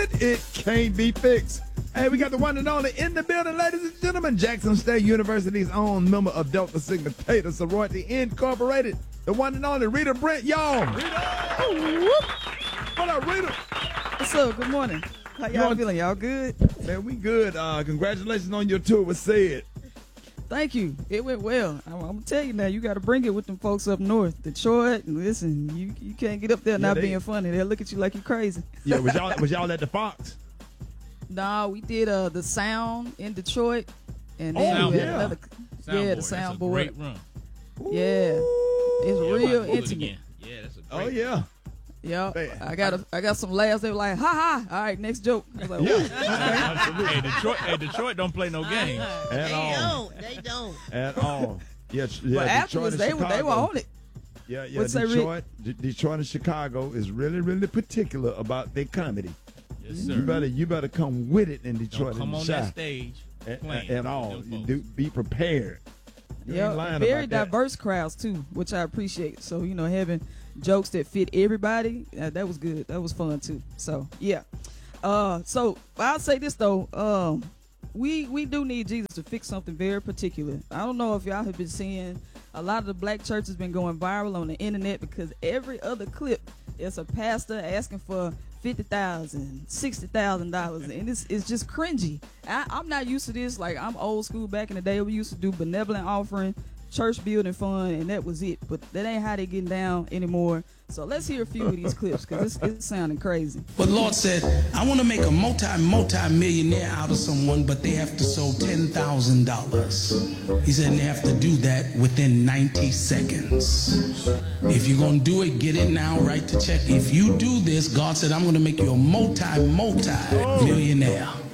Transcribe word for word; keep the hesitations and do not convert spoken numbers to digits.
it, it can't be fixed. Hey, we got the one and only in the building, ladies and gentlemen. Jackson State University's own member of Delta Sigma Theta Sorority Incorporated. The one and only Rita Brent, y'all. Rita! What up, Rita? What's up? Good morning. How y'all feeling? Y'all good? Man, we good. Uh, congratulations on your tour with Said. Thank you. It went well. I'm, I'm gonna tell you now. You got to bring it with them folks up north, Detroit. And listen, you you can't get up there Yeah, not they- being funny. They'll look at you like you crazy. Yeah, was y'all was y'all at the Fox? Nah, we did uh the sound in Detroit, and Oh, then we had yeah. another. Yeah, the soundboard. Great run. Yeah, it's Yeah, real I'm about to do it intimate. again. Yeah, that's a great Oh yeah. Yeah, Man. I got a, I got some laughs. They were like, ha ha. All right, next joke. I was like, Yeah. "Ooh." hey, Detroit, hey, Detroit don't play no games. At They all. don't. They don't. At all. Yeah, tr- yeah. But Detroit afterwards, and they were they were Chicago. on it. Yeah, yeah. What's that, Rick? Detroit, D- Detroit and Chicago is really, really particular about their comedy. Yes, You sir. better, you better come with it in Detroit Don't come and on Chi. that stage At, playing at with all. them You folks. do, be prepared. You ain't Yeah, lying very about that. diverse crowds too, which I appreciate. So you know, having jokes that fit everybody, uh, that was good. That was fun too. So yeah. Uh, so I'll say this though, um, we we do need Jesus to fix something very particular. I don't know if y'all have been seeing a lot of the black church has been going viral on the internet because every other clip is a pastor asking for fifty thousand, sixty thousand dollars, and it's it's just cringy. I, I'm not used to this. Like, I'm old school. Back in the day, we used to do benevolent offering, church building fund, and that was it. But that ain't how they getting down anymore. So let's hear a few of these clips because it's, it's sounding crazy. But Lord said, I want to make a multi, multi-millionaire out of someone, but they have to sow ten thousand dollars. He said they have to do that within ninety seconds. If you're going to do it, get it now, write the check. If you do this, God said, I'm going to make you a multi, multi-millionaire.